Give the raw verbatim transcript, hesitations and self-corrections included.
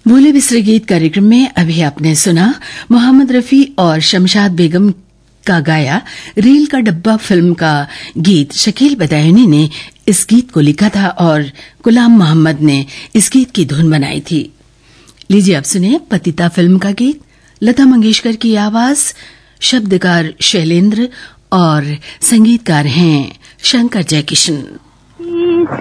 भूले बिसरे गीत कार्यक्रम में अभी आपने सुना मोहम्मद रफी और शमशाद बेगम का गाया रेल का डब्बा फिल्म का गीत। शकील बदायूनी ने इस गीत को लिखा था और गुलाम मोहम्मद ने इस गीत की धुन बनाई थी। लीजिए अब सुनिए पतिता फिल्म का गीत। लता मंगेशकर की आवाज, शब्दकार शैलेंद्र और संगीतकार हैं शंकर जयकिशन।